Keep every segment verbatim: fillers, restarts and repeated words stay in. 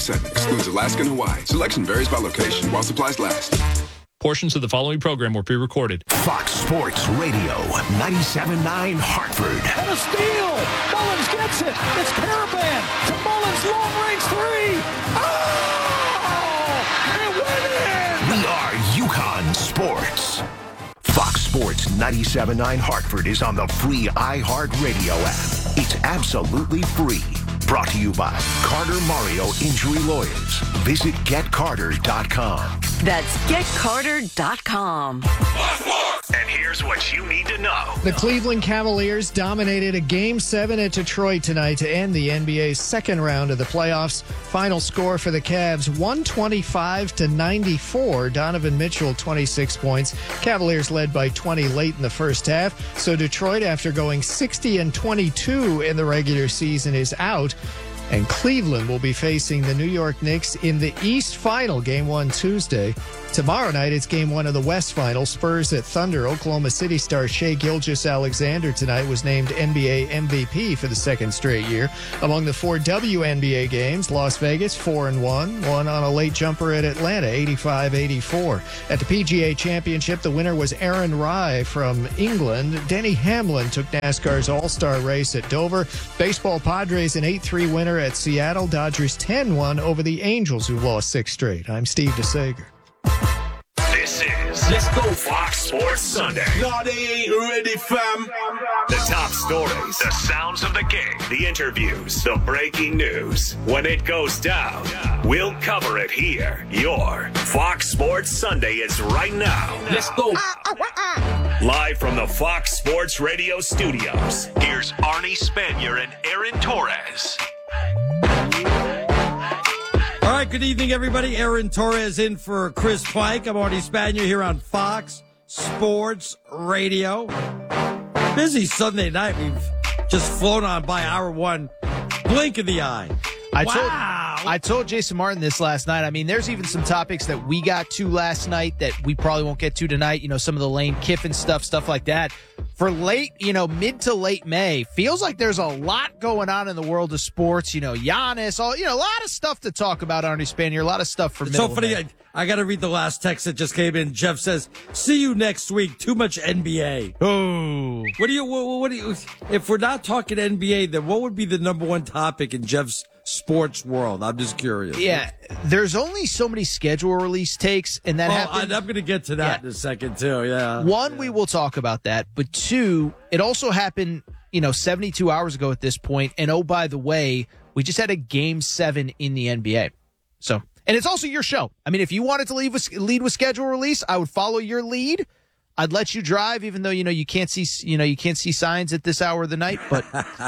seven excludes Alaska and Hawaii. Selection varies by location while supplies last. Portions of the following program were pre-recorded. Fox Sports Radio, ninety-seven point nine Hartford. And a steal! Mullins gets it! It's Caravan to Mullins, long-range three! Oh! And win it! We are UConn Sports. Fox Sports ninety-seven point nine Hartford is on the free iHeartRadio app. It's absolutely free. Brought to you by Carter Mario Injury Lawyers. Visit get carter dot com. That's get carter dot com. And here's what you need to know. The Cleveland Cavaliers dominated a Game seven at Detroit tonight to end the N B A's second round of the playoffs. Final score for the Cavs, one twenty-five to ninety-four. Donovan Mitchell, twenty-six points. Cavaliers led by twenty late in the first half. So Detroit, after going sixty and twenty-two in the regular season, is out. And Cleveland will be facing the New York Knicks in the East Final, Game one Tuesday. Tomorrow night, it's Game one of the West Final. Spurs at Thunder. Oklahoma City star Shai Gilgeous-Alexander tonight was named N B A M V P for the second straight year. Among the four W N B A games, Las Vegas four and one, one on a late jumper at Atlanta, eighty-five eighty-four. At the P G A Championship, the winner was Aaron Rai from England. Denny Hamlin took NASCAR's All-Star race at Dover. Baseball Padres an eight three winner at Seattle. Dodgers ten one over the Angels, who lost six straight. I'm Steve DeSager. This is Let's Go Fox Sports Sunday. No, they ain't ready, fam. The top stories, the sounds of the game, the interviews, the breaking news. When it goes down, we'll cover it here. Your Fox Sports Sunday is right now. Let's go. Live from the Fox Sports Radio studios, here's Arnie Spanier and Aaron Torres. All right, good evening, everybody. Aaron Torres in for Chris Pike. I'm Arnie Spanier here on Fox Sports Radio. Busy Sunday night. We've just flown on by hour one. Blink of the eye. I wow. told I told Jason Martin this last night. I mean, there's even some topics that we got to last night that we probably won't get to tonight. You know, some of the Lane Kiffin stuff, stuff like that. For late, you know, mid to late May, feels like there's a lot going on in the world of sports. You know, Giannis, all you know, a lot of stuff to talk about, Arnie Spanier. A lot of stuff for It's middle so funny. May. I, I got to read the last text that just came in. Jeff says, "See you next week. Too much N B A." Oh, what do you? What, what do you? If we're not talking N B A, then what would be the number one topic in Jeff's sports world? I'm just curious. Yeah, there's only so many schedule release takes, and that oh, happens. I'm going to get to that yeah. in a second too. Yeah. One, yeah. we will talk about that, but two, it also happened, you know, seventy-two hours ago at this point. And oh, by the way, we just had a game seven in the N B A. So, and it's also your show. I mean, if you wanted to lead with lead with schedule release, I would follow your lead. I'd let you drive, even though, you know, you can't see, you know, you can't see signs at this hour of the night. But,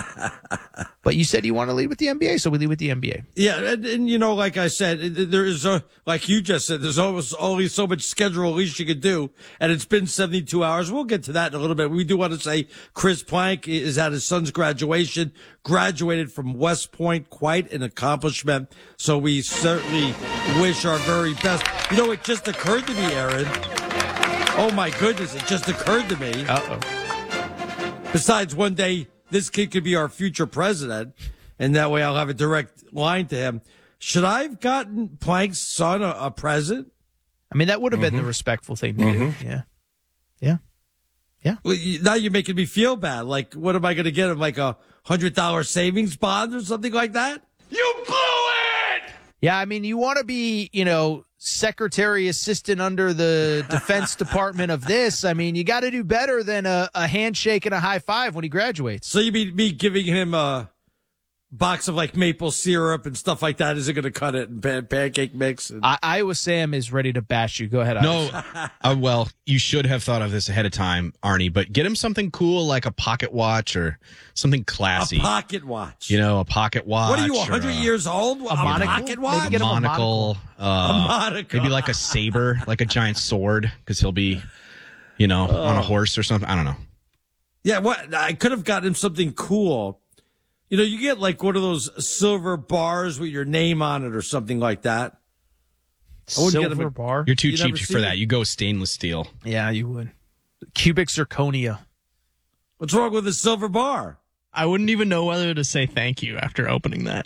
but you said you want to lead with the N B A, so we lead with the N B A. Yeah, and, and you know, like I said, there is a, like you just said, there's almost only so much schedule release you could do, and it's been seventy-two hours. We'll get to that in a little bit. We do want to say Chris Plank is at his son's graduation, graduated from West Point, quite an accomplishment. So we certainly wish our very best. You know, it just occurred to me, Aaron. Oh, my goodness, it just occurred to me. Uh-oh. Besides, one day, this kid could be our future president, and that way I'll have a direct line to him. Should I have gotten Plank's son a, a present? I mean, that would have mm-hmm. been the respectful thing to mm-hmm. do. Yeah. Yeah. Yeah. Well, you, now you're making me feel bad. Like, what am I going to get him? Like a one hundred dollars savings bond or something like that? You blew it! Yeah, I mean, you want to be, you know, secretary assistant under the Defense Department of this. I mean, you got to do better than a, a handshake and a high five when he graduates. So you mean me giving him a box of like maple syrup and stuff like that isn't going to cut it, and pan- pancake mix? And- I- Iowa Sam is ready to bash you. Go ahead. No, uh, well, you should have thought of this ahead of time, Arnie, but get him something cool like a pocket watch or something classy. A pocket watch. You know, a pocket watch. What are you, one hundred a, years old? A, a monocle? pocket watch? Maybe a monocle. A monocle. Uh, a monocle. Maybe like a saber, like a giant sword, because he'll be, you know, uh, on a horse or something. I don't know. Yeah, what I could have gotten him something cool. You know, you get like one of those silver bars with your name on it or something like that. Silver bar? You're too you cheap for that. It? You go stainless steel. Yeah, you would. Cubic zirconia. What's wrong with a silver bar? I wouldn't even know whether to say thank you after opening that.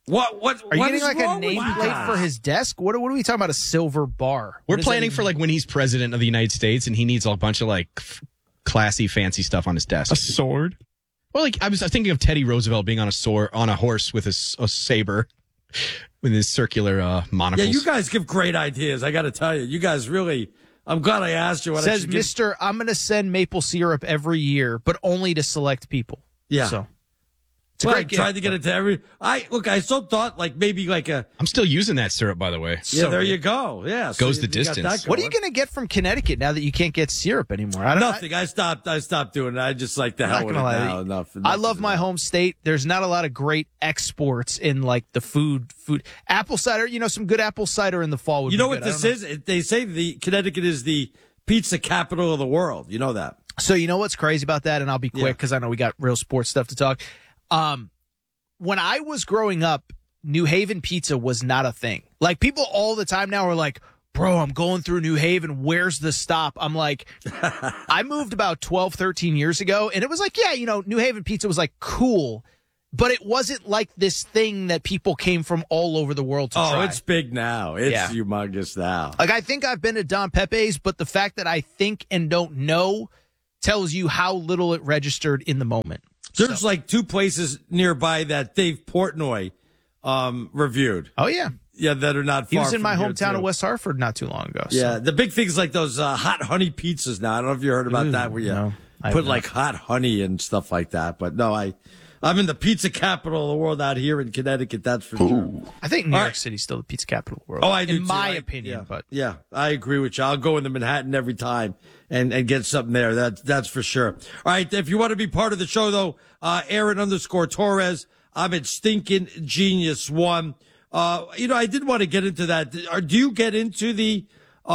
What? What? Are you what getting is like a wrong with nameplate you? for his desk? What, what are we talking about? A silver bar? We're What does that planning even for like when he's president of the United States and he needs a bunch of like f- classy, fancy stuff on his desk. A sword? Well, like I was, I was thinking of Teddy Roosevelt being on a sword, on a horse with a, s- a saber, with his circular uh, monocles. Yeah, you guys give great ideas. I got to tell you, you guys really. I'm glad I asked you. What I Says should get- Mister I'm going to send maple syrup every year, but only to select people. Yeah. So it's a Well, great I gift, tried to get but- it to every. I look. I so thought like maybe like a. I'm still using that syrup, by the way. Yeah, So there good. you go. Yeah, so Goes you- the you got distance. that What are you going. going to get from Connecticut now that you can't get syrup anymore? I don't Nothing. I stopped. I stopped doing it. I just like the I'm hell not with gonna it lie. now. Enough. I enough love is my enough. home state. There's not a lot of great exports in like the food, food, apple cider. You know, some good apple cider in the fall would You be know good. what I this don't is? It- They say the Connecticut is the pizza capital of the world. You know that. So you know what's crazy about that, and I'll be quick Yeah. because I know we got real sports stuff to talk. Um, when I was growing up, New Haven pizza was not a thing. Like people all the time now are like, bro, I'm going through New Haven. Where's the stop? I'm like, I moved about twelve, thirteen years ago, and it was like, yeah, you know, New Haven pizza was like cool, but it wasn't like this thing that people came from all over the world to Oh, try. it's big now. It's Yeah. humongous now. Like, I think I've been to Don Pepe's, but the fact that I think and don't know tells you how little it registered in the moment. There's like two places nearby that Dave Portnoy um, reviewed. Oh, yeah. Yeah, that are not far He was in from my here, hometown too. of West Hartford not too long ago. so- Yeah, the big thing's like those uh, hot honey pizzas now. I don't know if you heard about Ooh, that, where you no, I put have not. like hot honey and stuff like that. But no, I, I'm in the pizza capital of the world out here in Connecticut. That's for sure. I think New All York right. City's still the pizza capital of the world. Oh, I do In too. my I- opinion, yeah, but yeah, I agree with you. I'll go into Manhattan every time and, and get something there. That's that's for sure. All right, if you want to be part of the show though, uh, Aaron underscore Torres. I'm at Stinking Genius One. Uh, you know, I did want to get into that. Or do you get into the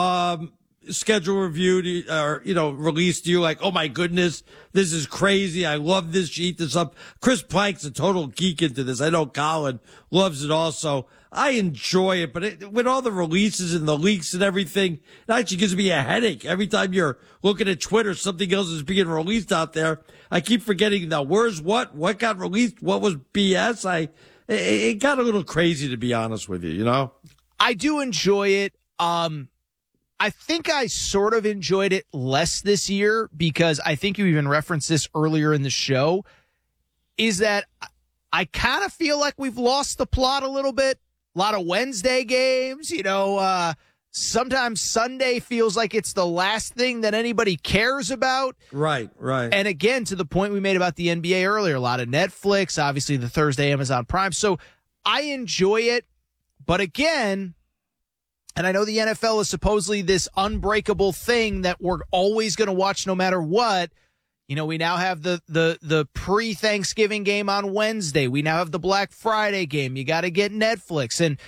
um schedule review, do you, or you know, release? Do you like? Oh my goodness, this is crazy. I love this. Eat this up. Chris Plank's a total geek into this. I know Colin loves it also. I enjoy it, but it, with all the releases and the leaks and everything, it actually gives me a headache every time you're looking at Twitter. Something else is being released out there. I keep forgetting now. Where's what? What got released? What was B S? I it, it got a little crazy, to be honest with you. You know. I do enjoy it. Um, I think I sort of enjoyed it less this year because I think you even referenced this earlier in the show, is that I kind of feel like we've lost the plot a little bit. A lot of Wednesday games, you know, uh, sometimes Sunday feels like it's the last thing that anybody cares about. Right, right. And again, to the point we made about the N B A earlier, a lot of Netflix, obviously the Thursday Amazon Prime. So I enjoy it. But again, and I know the N F L is supposedly this unbreakable thing that we're always going to watch no matter what. You know, we now have the the the pre-Thanksgiving game on Wednesday. We now have the Black Friday game. You got to get Netflix. And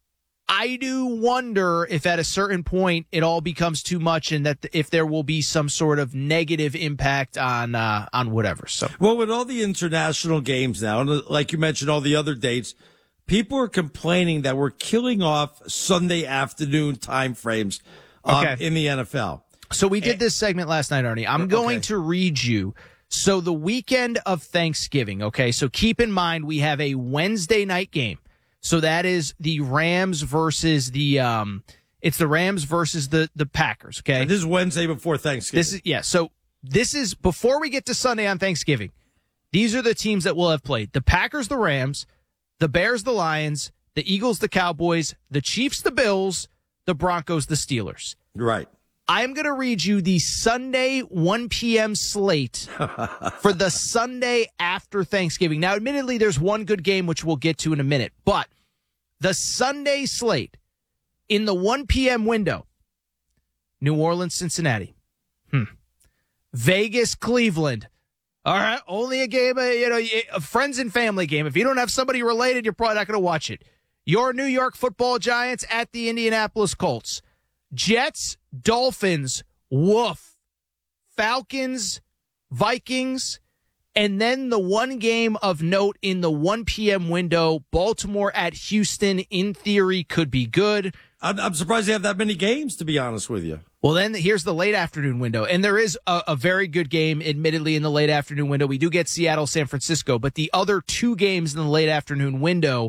I do wonder if at a certain point it all becomes too much and that if there will be some sort of negative impact on uh, on whatever. So, well, with all the international games now, and like you mentioned, all the other dates, people are complaining that we're killing off Sunday afternoon time frames um, Okay. in the N F L. So we did this segment last night, Arnie. I'm going Okay. to read you. So the weekend of Thanksgiving, okay? So keep in mind we have a Wednesday night game. So that is the Rams versus the um it's the Rams versus the the Packers, okay? And this is Wednesday before Thanksgiving. This is yeah, so this is before we get to Sunday on Thanksgiving. These are the teams that will have played. The Packers, the Rams, the Bears, the Lions, the Eagles, the Cowboys, the Chiefs, the Bills, the Broncos, the Steelers. Right. I'm going to read you the Sunday one p.m. slate for the Sunday after Thanksgiving. Now, admittedly, there's one good game, which we'll get to in a minute, but the Sunday slate in the one p.m. window, New Orleans, Cincinnati, hmm. Vegas, Cleveland. All right, only a game, uh, you know, a friends and family game. If you don't have somebody related, you're probably not going to watch it. Your New York Football Giants at the Indianapolis Colts. Jets, Dolphins, woof. Falcons, Vikings, and then the one game of note in the one p.m. window, Baltimore at Houston, in theory, could be good. I'm, I'm surprised they have that many games, to be honest with you. Well, then here's the late afternoon window. And there is a, a very good game, admittedly, in the late afternoon window. We do get Seattle, San Francisco, but the other two games in the late afternoon window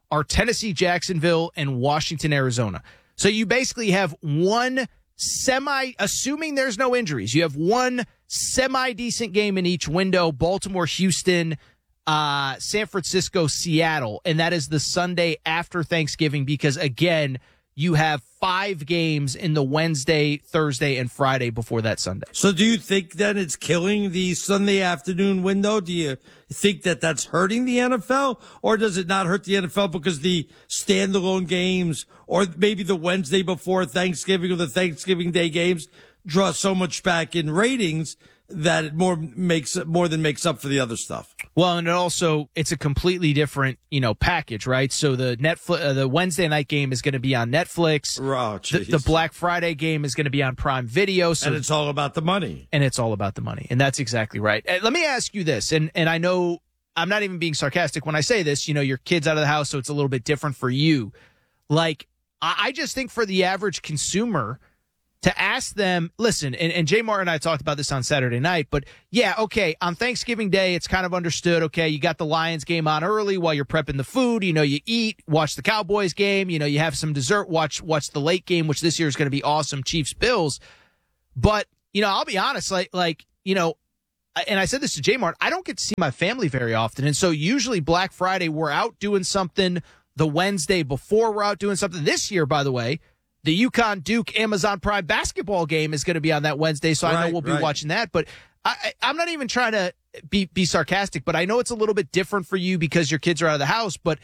are Tennessee, Jacksonville, and Washington, Arizona. So you basically have one semi, assuming there's no injuries, you have one semi-decent game in each window, Baltimore, Houston, uh, San Francisco, Seattle, and that is the Sunday after Thanksgiving because, again, you have five games in the Wednesday, Thursday, and Friday before that Sunday. So do you think then it's killing the Sunday afternoon window? Do you think that that's hurting the N F L? Or does it not hurt the N F L because the standalone games or maybe the Wednesday before Thanksgiving or the Thanksgiving Day games draw so much back in ratings that it more makes more than makes up for the other stuff? Well, and it also it's a completely different, you know, package, right? So the Netflix, uh, the Wednesday night game is going to be on Netflix. Oh, the, the Black Friday game is going to be on Prime Video. So, and it's all about the money. And it's all about the money, and that's exactly right. And let me ask you this, and and I know I'm not even being sarcastic when I say this. You know, your kid's out of the house, so it's a little bit different for you. Like, I, I just think for the average consumer, to ask them, listen, and, and Jay Martin and I talked about this on Saturday night, but yeah, okay, on Thanksgiving Day, it's kind of understood, okay, you got the Lions game on early while you're prepping the food, you know, you eat, watch the Cowboys game, you know, you have some dessert, watch watch the late game, which this year is going to be awesome, Chiefs-Bills. But, you know, I'll be honest, like, like, you know, and I said this to Jay Martin, I don't get to see my family very often, and so usually Black Friday, we're out doing something, the Wednesday before we're out doing something. This year, by the way, the UConn Duke Amazon Prime basketball game is going to be on that Wednesday, so I know right, we'll be right. watching that. But I, I'm not even trying to be, be sarcastic, but I know it's a little bit different for you because your kids are out of the house. But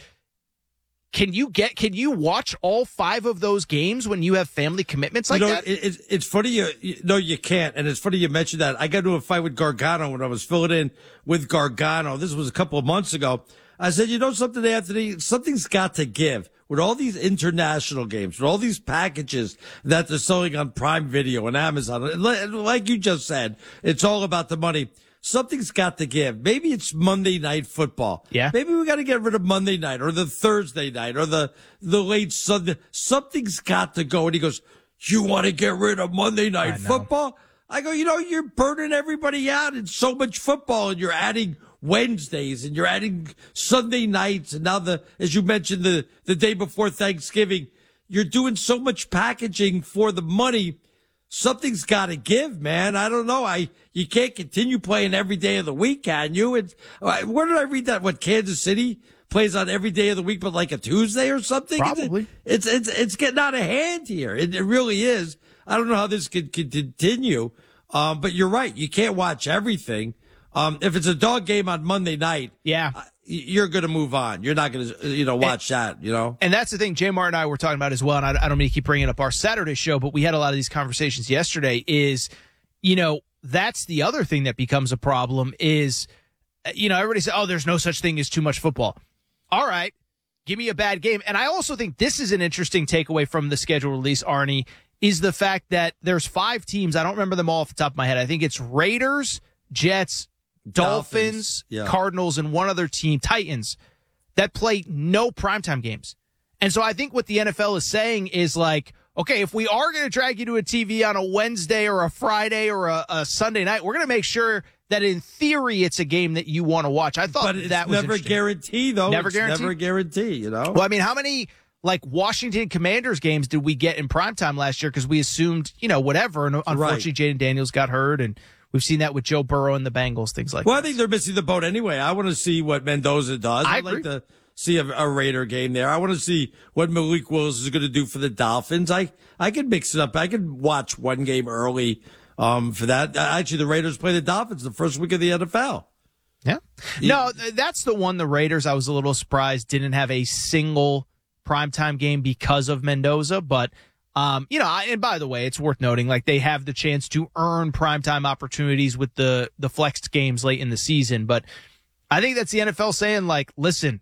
can you get can you watch all five of those games when you have family commitments like you know, that? It, it, it's funny you, you no, you can't, and it's funny you mentioned that. I got into a fight with Gargano when I was filling in with Gargano. This was a couple of months ago. I said, you know something, Anthony, something's got to give. With all these international games, with all these packages that they're selling on Prime Video and Amazon, like you just said, it's all about the money. Something's got to give. Maybe it's Monday Night Football. Yeah. Maybe we got to get rid of Monday night or the Thursday night or the, the late Sunday. Something's got to go. And he goes, you want to get rid of Monday Night Football? I go, you know, you're burning everybody out. It's so much football and you're adding Wednesdays and you're adding Sunday nights. And now the, as you mentioned, the, the day before Thanksgiving, you're doing so much packaging for the money. Something's got to give, man. I don't know. I, you can't continue playing every day of the week, can you? It's, where did I read that? What, Kansas City plays on every day of the week, but like a Tuesday or something? Probably. It's, it's, it's, it's getting out of hand here. It, it really is. I don't know how this could, could continue. Um, but you're right. You can't watch everything. Um, if it's a dog game on Monday night, yeah, uh, you're going to move on. You're not going to, you know, watch and, that, you know? And that's the thing Jay Martin and I were talking about as well. And I, I don't mean to keep bringing up our Saturday show, but we had a lot of these conversations yesterday is, you know, that's the other thing that becomes a problem is, you know, everybody says, oh, there's no such thing as too much football. All right. Give me a bad game. And I also think this is an interesting takeaway from the schedule release, Arnie, is the fact that there's five teams. I don't remember them all off the top of my head. I think it's Raiders, Jets, Dolphins, Dolphins yeah. Cardinals, and one other team, Titans, that play no primetime games. And so I think what the N F L is saying is like, okay, if we are going to drag you to a T V on a Wednesday or a Friday or a, a Sunday night, we're going to make sure that in theory it's a game that you want to watch. I thought but it's that was never a guarantee, though. Never it's guarantee? Never a guarantee, you know? Well, I mean, how many like Washington Commanders games did we get in primetime last year? Because we assumed, you know, whatever. And unfortunately, right. Jaden Daniels got hurt, and we've seen that with Joe Burrow and the Bengals, things like well, that. Well, I think they're missing the boat anyway. I want to see what Mendoza does. I I'd agree. like to see a, a Raider game there. I want to see what Malik Willis is going to do for the Dolphins. I, I could mix it up. I could watch one game early um, for that. Actually, the Raiders play the Dolphins the first week of the N F L. Yeah. No, that's the one, the Raiders, I was a little surprised didn't have a single primetime game because of Mendoza. But, um, you know, and by the way, it's worth noting, like, they have the chance to earn primetime opportunities with the, the flexed games late in the season. But I think that's the N F L saying, like, listen,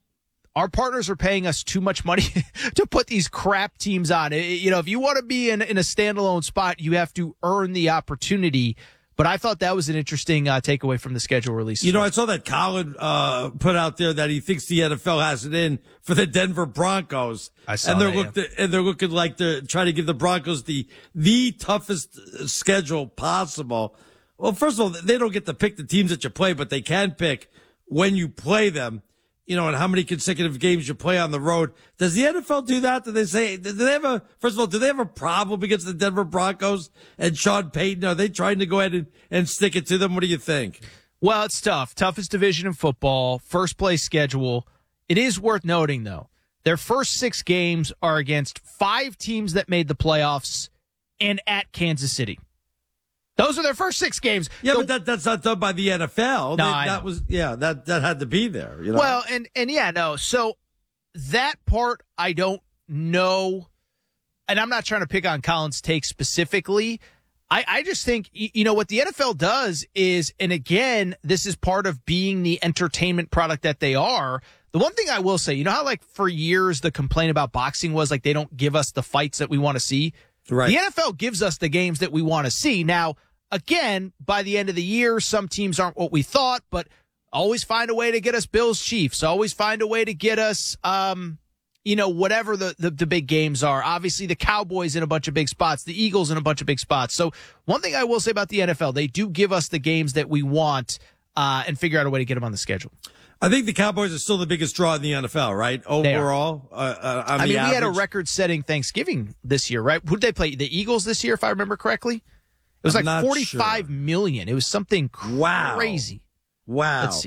our partners are paying us too much money to put these crap teams on. You know, if you want to be in, in a standalone spot, you have to earn the opportunity. But I thought that was an interesting uh, takeaway from the schedule release. You know, I saw that Colin uh, put out there that he thinks the N F L has it in for the Denver Broncos. I saw and they're that, looked yeah. at, and they're looking like they're trying to give the Broncos the the toughest schedule possible. Well, first of all, they don't get to pick the teams that you play, but they can pick when you play them. you know, and how many consecutive games you play on the road. Does the N F L do that? Do they say, do they have a, first of all, do they have a problem against the Denver Broncos and Sean Payton? Are they trying to go ahead and, and stick it to them? What do you think? Well, it's tough. Toughest division in football, first place schedule. It is worth noting, though, their first six games are against five teams that made the playoffs and at Kansas City. Those are their first six games. Yeah, the, but that, that's not done by the N F L. No, they, I that know. was, yeah, that, that had to be there. You know? Well, and, and yeah, no. So that part, I don't know. And I'm not trying to pick on Colin's take specifically. I, I just think, you know, what the N F L does is, and again, this is part of being the entertainment product that they are. The one thing I will say, you know how like for years the complaint about boxing was like they don't give us the fights that we want to see? Right. The N F L gives us the games that we want to see. Now, again, by the end of the year, some teams aren't what we thought, but always find a way to get us Bills Chiefs. Always find a way to get us, um, you know, whatever the, the, the big games are. Obviously, the Cowboys in a bunch of big spots, the Eagles in a bunch of big spots. So one thing I will say about the N F L, they do give us the games that we want uh, and figure out a way to get them on the schedule. I think the Cowboys are still the biggest draw in the N F L, right? Overall, uh, uh, on I mean, the we had a average. record-setting Thanksgiving this year, right? Who did they play? The Eagles this year, if I remember correctly. It was I'm like not forty-five sure. million. It was something Wow. crazy. Wow. Let's see.